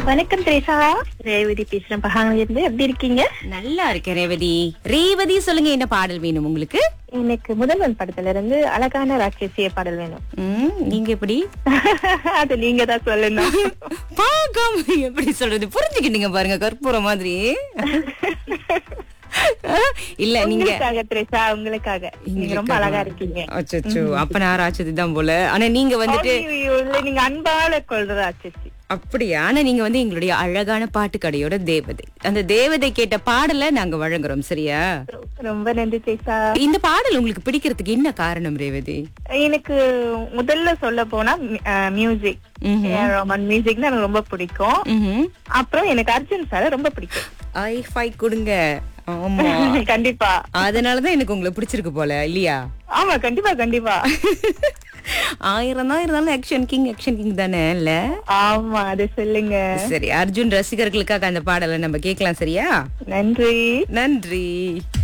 வணக்கம் திரேசா, ரேவதி பேசுறேன் பஹாங்ல இருந்து. எப்படி இருக்கீங்க? நல்லா இருக்கேன் ரேவதி. ரேவதி சொல்லுங்க, என்ன பாடல் வேணும் உங்களுக்கு? எனக்கு முதல்வன் படத்துல இருந்து அழகான ராட்சசிய பாடல் வேணும். நீங்க எப்படி அது நீங்க தான் சொல்லணும். பாக்காம எப்படி சொல்றது, புரிஞ்சுக்கிட்டீங்க பாருங்க, கற்பூரம் மாதிரி. இல்ல நீங்க உங்களுக்காக திரேசா, உங்களுக்காக. நீங்க ரொம்ப அழகா இருக்கீங்க. அச்சோ, அப்ப நான் ராட்சசி தான் போல. ஆனா நீங்க வந்துட்டு நீங்க அன்பால கொள்ற ராட்சசி. அப்படியா? ஆனா நீங்க வந்து எங்களுடைய அழகான பாட்டு கடையோட தேவதை. அந்த தேவதை கேட்ட பாடலை நாங்க வழங்குறோம், சரியா? ரொம்ப நன்றி திரேசா. இந்த பாடல் உங்களுக்கு பிடிக்கிறதுக்கு என்ன காரணம் ரேவதி? எனக்கு முதல்ல சொல்ல போனா மியூசிக், ரோமன் மியூசிக்னா எனக்கு ரொம்ப பிடிக்கும். அப்புறம் எனக்கு அர்ஜுன் சார் ரொம்ப பிடிக்கும். ஐ5 கொடுங்க. ஆமா, கண்டிப்பா. அதனாலதான் எனக்கு உங்களை பிடிச்சிருக்கு போல, இல்லையா? ஆமா, கண்டிப்பா கண்டிப்பா. 1000 தான் இருந்தாலும் ஆக்ஷன் கிங் தானே, இல்ல? ஆமா, அது சொல்லுங்க. சரி, அர்ஜுன் ரசிகர்களுக்காக அந்த பாடலை நம்ம கேட்கலாம், சரியா? நன்றி நன்றி.